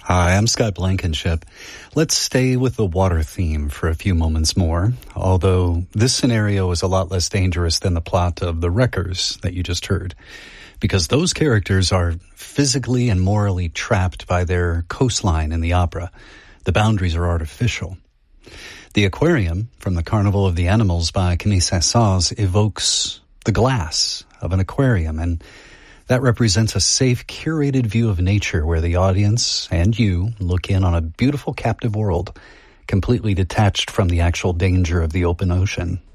Hi, I'm Scott Blankenship. Let's stay with the water theme for a few moments more, although this scenario is a lot less dangerous than the plot of The Wreckers that you just heard, because those characters are physically and morally trapped by their coastline in the opera. The boundaries are artificial. The aquarium from the Carnival of the Animals by Camille Saint-Saëns evokes the glass of an aquarium, and that represents a safe, curated view of nature where the audience and you look in on a beautiful captive world, completely detached from the actual danger of the open ocean.